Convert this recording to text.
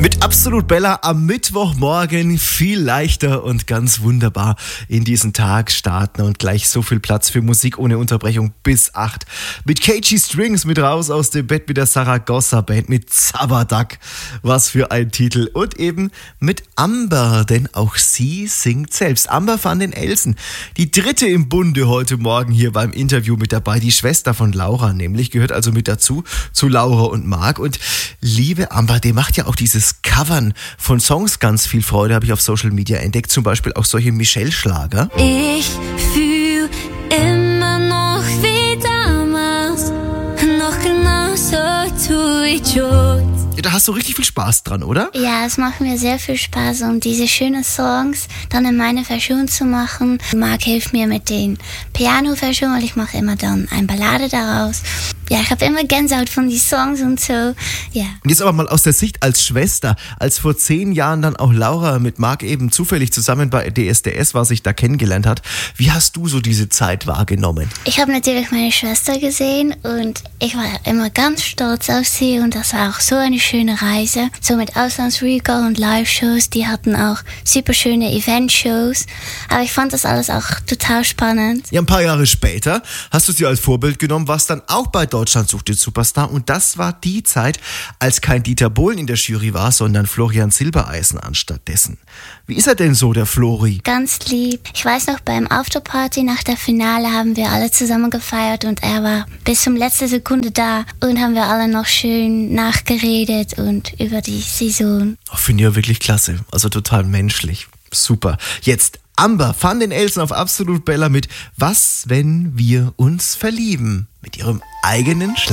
Mit Absolut Bella am Mittwochmorgen viel leichter und ganz wunderbar in diesen Tag starten und gleich so viel Platz für Musik ohne Unterbrechung bis 8. Mit KG Strings mit raus aus dem Bett mit der Saragossa Band mit Zabadak. Was für ein Titel. Und eben mit Amber, denn auch sie singt selbst. Amber van den Elsen, die dritte im Bunde heute Morgen hier beim Interview mit dabei. Die Schwester von Laura nämlich, gehört also mit dazu, zu Laura und Marc. Und liebe Amber, die macht ja auch dieses Covern von Songs ganz viel Freude, habe ich auf Social Media entdeckt. Zum Beispiel auch solche Michelle-Schlager. Ich fühl immer noch wie damals, noch genauso tue ich schon. Da hast du richtig viel Spaß dran, oder? Ja, es macht mir sehr viel Spaß, um diese schönen Songs dann in meine Version zu machen. Marc hilft mir mit den Piano-Versionen, weil ich mache immer dann eine Ballade daraus. Ja, ich habe immer Gänsehaut von den Songs und so, ja. Und jetzt aber mal aus der Sicht als Schwester, als vor 10 Jahren dann auch Laura mit Marc eben zufällig zusammen bei DSDS war, sich da kennengelernt hat. Wie hast du so diese Zeit wahrgenommen? Ich habe natürlich meine Schwester gesehen und ich war immer ganz stolz auf sie und das war auch so eine schöne Reise. So mit Auslandsrecall und Live-Shows, die hatten auch super schöne Event-Shows. Aber ich fand das alles auch total spannend. Ja, ein paar Jahre später hast du sie als Vorbild genommen, warst dann auch bei Deutschland sucht den Superstar und das war die Zeit, als kein Dieter Bohlen in der Jury war, sondern Florian Silbereisen anstattdessen. Wie ist er denn so, der Flori? Ganz lieb. Ich weiß noch, beim Afterparty nach der Finale haben wir alle zusammen gefeiert und er war bis zum letzten Sekunde da und haben wir alle noch schön nachgeredet und über die Saison. Finde ich ja wirklich klasse, also total menschlich. Super. Jetzt Amber van den Elsen auf Absolut Bella mit Was, wenn wir uns verlieben? Mit ihrem eigenen